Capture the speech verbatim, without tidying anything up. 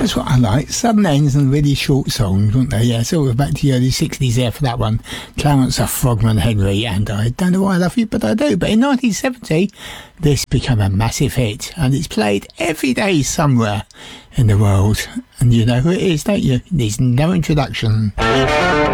That's what I like. Sudden ends and really short songs, weren't they? Yeah, so we're back to the early sixties there for that one. Clarence of Frogman Henry, and I don't know why I love you, but I do. But in nineteen seventy, this became a massive hit, and it's played every day somewhere in the world. And you know who it is, don't you? It needs no introduction.